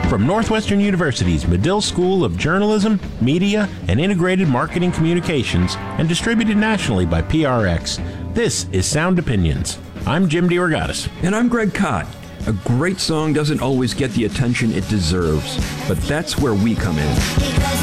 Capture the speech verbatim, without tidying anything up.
From Northwestern University's Medill School of Journalism, Media, and Integrated Marketing Communications, and distributed nationally by P R X, this is Sound Opinions. I'm Jim DeRogatis. And I'm Greg Kot. A great song doesn't always get the attention it deserves, but that's where we come in.